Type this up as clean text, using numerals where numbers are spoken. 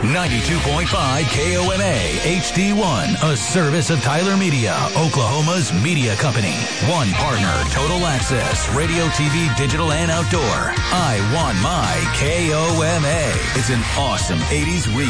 92.5 KOMA HD1, a service of Tyler Media, Oklahoma's media company. One partner, Total Access, radio, TV, digital, and outdoor. I want my KOMA. It's an awesome 80s remix.